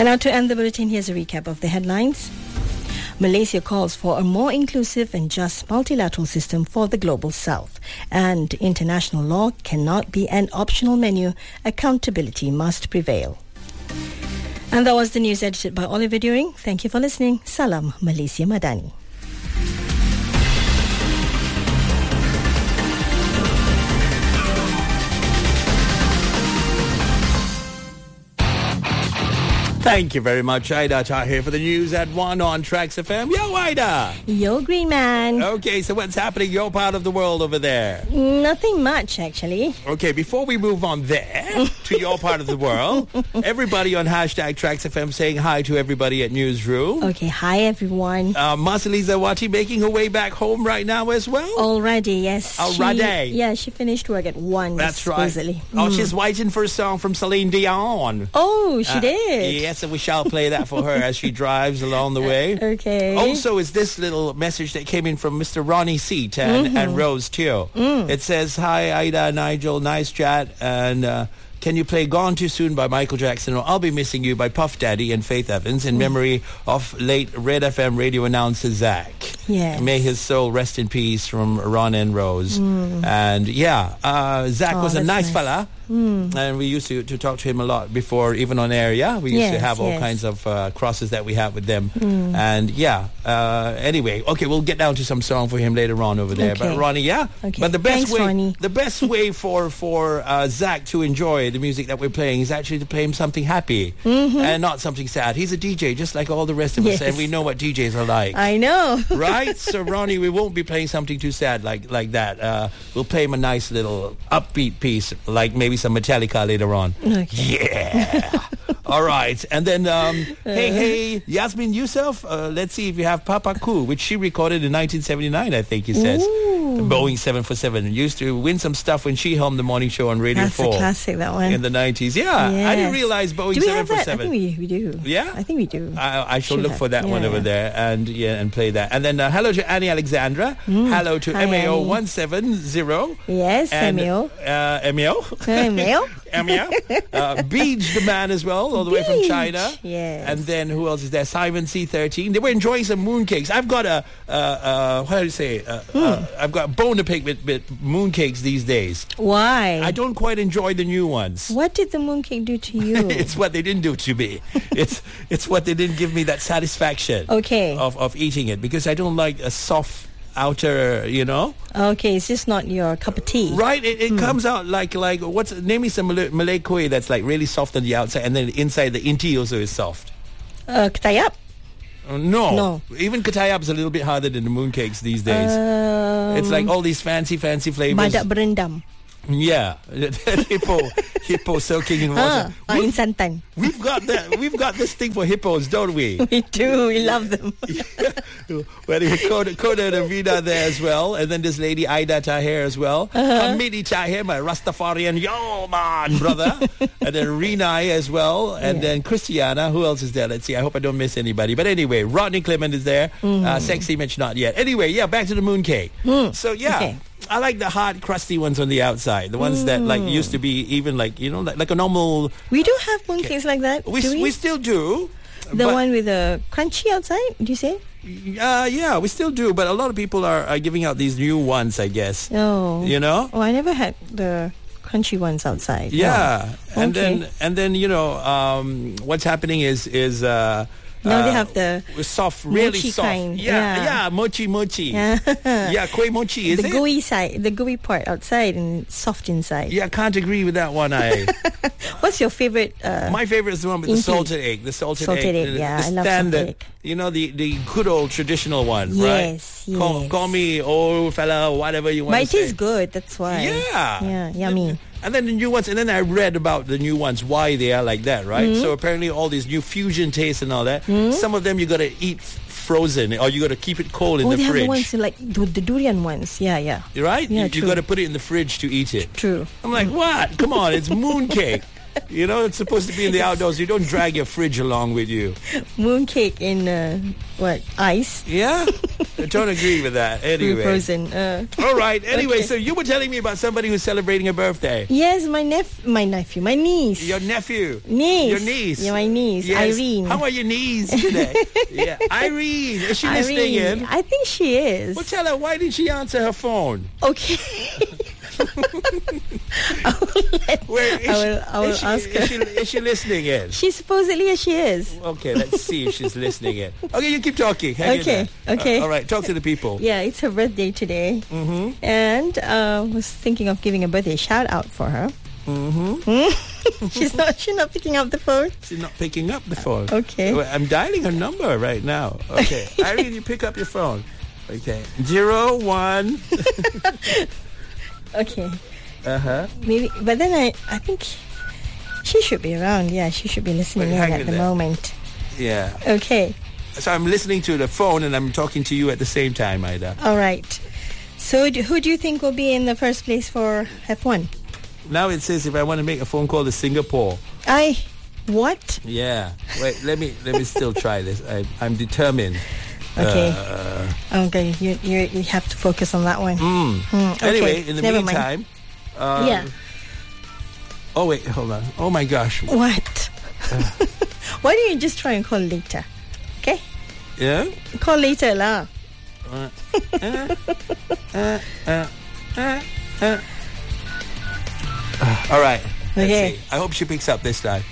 And now to end the bulletin, here's a recap of the headlines. Malaysia calls for a more inclusive and just multilateral system for the global south. And international law cannot be an optional menu. Accountability must prevail. And that was the news edited by Oliver During. Thank you for listening. Salam Malaysia Madani. Thank you very much, Ida Tahir, for the news at 1 on Tracks FM. Yo, Ida! Yo, Green Man. Okay, so what's happening in your part of the world over there? Nothing much, actually. Okay, before we move on there to your part of the world, everybody on hashtag Tracks FM saying hi to everybody at Newsroom. Okay, hi, everyone. Masali Zawati making her way back home right now as well? Already, yes. Already? She finished work at 1. That's right. Supposedly. Oh, she's waiting for a song from Celine Dion. Oh, she did? Yes, and we shall play that for her as she drives along the way. Okay. Also, is this little message that came in from Mr. Ronnie Seat and Rose too. It says, hi, Ida, Nigel, nice chat, and can you play Gone Too Soon by Michael Jackson or I'll Be Missing You by Puff Daddy and Faith Evans in memory of late Red FM radio announcer Zach. Yes. May his soul rest in peace from Ron and Rose. And Zach was a nice fella. And we used to talk to him a lot before, even on air, We used to have all kinds of crosses that we had with them. And anyway, okay, we'll get down to some song for him later on over there. Okay. But Ronnie, Okay. But the best Thanks, way, Ronnie. the best way for Zach to enjoy the music that we're playing is actually to play him something happy and not something sad. He's a DJ just like all the rest of us, and we know what DJs are like. I know. Right? So Ronnie, we won't be playing something too sad like that. We'll play him a nice little upbeat piece, like maybe some Metallica later on. Okay. Yeah. All right. And then, hey, Yasmin Youssef, let's see if you have Papa Ku, which she recorded in 1979, I think he says. Boeing 747. Used to win some stuff when she helmed the morning show on Radio 4. That's a classic, that one. In the 90s. Yeah. Yes. I didn't realize Boeing 747. Do we have that? I think we do. Yeah? I think we do. I shall look for that Yeah, one over there and play that. And then hello to Annie Alexandra. Hello to Hi, MAO Annie. 170. Yes, and, MAO. MAO? MAO. Beej the man as well, all the way from China. Yes. And then who else is there? Simon C13. They were enjoying some mooncakes. I've got what do you say? I've got a bone to pick with mooncakes these days. Why? I don't quite enjoy the new ones. What did the mooncake do to you? It's what they didn't do to me. It's what they didn't give me that satisfaction. Okay. Of eating it, because I don't like a soft outer, Okay, it's just not your cup of tea. Right, it comes out like name me some Malay kuih that's like really soft on the outside and then inside the inti also is soft. Ketayap? No. Even ketayap is a little bit harder than the mooncakes these days. It's like all these fancy flavors. Badak berendam. Yeah, hippo soaking in water. In santan. We've got this thing for hippos, don't we? We do. We love them. Well, Koda and Vida there as well, and then this lady Ida Tahir as well. Hamidi Tahir, my Rastafarian, yo man, brother, and then Renai as well, and then Christiana. Who else is there? Let's see. I hope I don't miss anybody. But anyway, Rodney Clement is there. Sexy Mitch not yet. Anyway, back to the mooncake. So Okay. I like the hard, crusty ones on the outside. The ones that like used to be even like like a normal. We do have mooncakes like that. We still do. The one with the crunchy outside, do you say? Yeah, we still do. But a lot of people are giving out these new ones, I guess. Oh. Oh, I never had the crunchy ones outside. Yeah. No. And then what's happening is now they have the soft, really mochi soft. kind. Yeah, mochi. Yeah. Yeah, kuih mochi, is the it? gooey side, the gooey part outside and soft inside. Yeah, can't agree with that one. What's your favorite? My favorite is the one with the salted egg. The salted egg. Yeah, the I love standard, salted egg. The good old traditional one, right? Yes. Call me old fella, whatever you want But to it say. is good, that's why. Yeah, yummy. And then the new ones, and then I read about the new ones, why they are like that, right? So apparently all these new fusion tastes and all that, some of them you got to eat frozen, or you got to keep it cold in the they have fridge. the ones like the durian ones. Yeah. Right? Yeah, you got to put it in the fridge to eat it. True. I'm like, what? Come on, it's mooncake. You know, it's supposed to be in the outdoors. You don't drag your fridge along with you. Mooncake in, ice? Yeah? I don't agree with that. Anyway. Frozen. All right. Anyway, Okay. so you were telling me about somebody who's celebrating a birthday. Yes, my nephew, my niece. Your nephew. Niece. Your niece. Yeah, my niece, Yes. Irene. How are your knees today? Yeah. Irene. Is she listening in? I think she is. Well, tell her, why didn't she answer her phone? Okay. Wait, I will ask her. Is she listening in? She supposedly she is. Okay, let's see if she's listening in. Okay, you keep talking. Hang in Okay, there. okay. All right, talk to the people. Yeah, it's her birthday today. Mm-hmm. And was thinking of giving a birthday shout out for her. Mm-hmm. She's not picking up the phone. She's not picking up the phone. Okay. Well, I'm dialing her number right now. Okay. Irene, you pick up your phone. Okay. 01. Okay. Uh-huh. Maybe, but then I think she should be around. Yeah, she should be listening Wait, in hang at in the there. moment. Yeah. Okay. So I'm listening to the phone and I'm talking to you at the same time, Ida. All right. So who do you think will be in the first place for F1? Now it says if I want to make a phone call to Singapore. What? Yeah. Wait, let me still try this. I'm determined. Okay. Okay. You have to focus on that one. Okay. Anyway, in the Never meantime. mind. Yeah. Oh, wait, hold on. Oh, my gosh. What? Why don't you just try and call later? Okay? Yeah? Call later lah. All right. Let's Okay. see. I hope she picks up this time.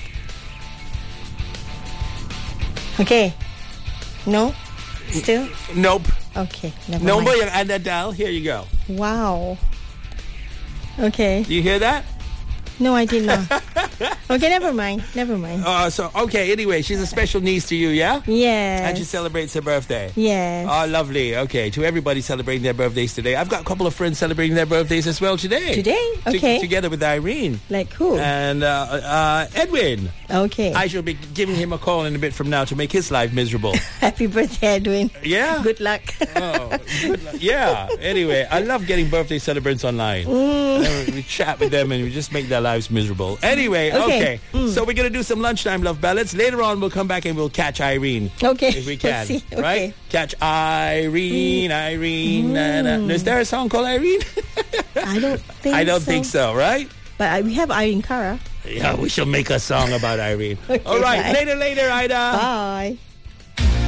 Okay. No? Still? Nope. Okay. Never Number mind. yung Anda dial. Here you go. Wow. Okay. Do you hear that? No, I did not. Okay, never mind. Never mind. Okay, anyway, she's a special niece to you, yeah? Yes. And she celebrates her birthday. Yes. Oh, lovely. Okay, to everybody celebrating their birthdays today. I've got a couple of friends celebrating their birthdays as well today. Today? Okay. Together with Irene. Like who? And Edwin. Okay. I shall be giving him a call in a bit from now to make his life miserable. Happy birthday, Edwin. Yeah? Good luck. Oh, good luck. Yeah. Anyway, I love getting birthday celebrants online. We chat with them and we just make their lives miserable. Anyway, okay. So we're going to do some lunchtime love ballads. Later on, we'll come back and we'll catch Irene. Okay. If we can. Let's see. Okay. Right? Catch Irene. Is there a song called Irene? I don't think I don't think so, right? But we have Irene Cara. Yeah, we shall make a song about Irene. Okay, All right. bye. Later, Ida. Bye.